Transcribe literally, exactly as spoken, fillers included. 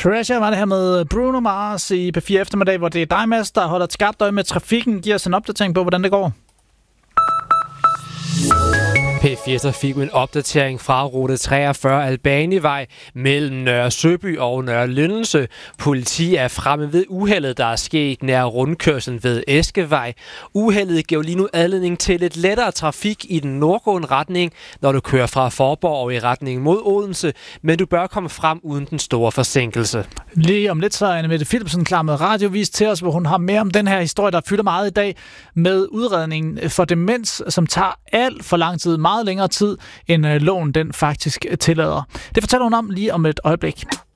Treasure var det her med Bruno Mars i P fire eftermiddag, hvor det er dig, Mads, der holder et skarpt øje med trafikken. Giver os en opdatering på, hvordan det går. P fire Trafik med en opdatering fra rute treogfyrre Albanivej mellem Nørre Søby og Nørre Lyndelse. Politi er fremme ved uheldet, der er sket nær rundkørslen ved Eskevej. Uheldet giver lige nu anledning til lidt lettere trafik i den nordgående retning, når du kører fra Forborg og i retning mod Odense, men du bør komme frem uden den store forsinkelse. Lige om lidt så er Annemette Philipsen klar med radiovis til os, hvor hun har mere om den her historie, der fylder meget i dag, med udredningen for demens, som tager alt for lang tid, meget længere tid, end loven den faktisk tillader. Det fortæller hun om lige om et øjeblik.